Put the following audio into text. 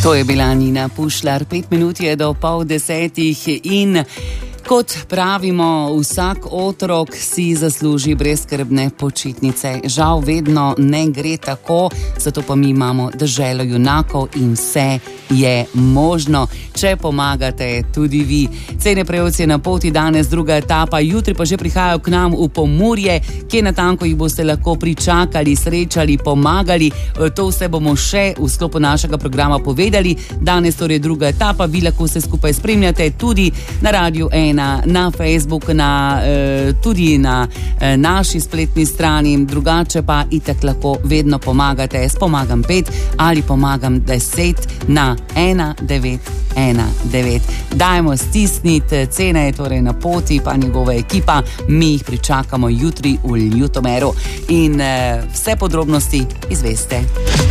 To je bila Nina Pušlar, 5 minut je do 9:30 in kot pravimo, vsak otrok si zasluži brezskrbne počitnice. Žal vedno ne gre tako, zato pa mi imamo deželo junakov in vse je možno, če pomagate tudi vi. Cene prejevci na poti, danes druga etapa, jutri pa že prihajajo k nam v Pomurje, kje natanko jih boste lahko pričakali, srečali, pomagali. To vse bomo še v sklopu našega programa povedali. Danes torej druga etapa, vi lahko vse skupaj spremljate tudi na Radiu 1, na Facebook, tudi na naši spletni strani, drugače pa itak lahko vedno pomagate s Pomagam 5 ali Pomagam 10 na 1919. Dajmo stisniti, cene je torej na poti, pa njegova ekipa, mi jih pričakamo jutri v Ljutomeru in vse podrobnosti izveste.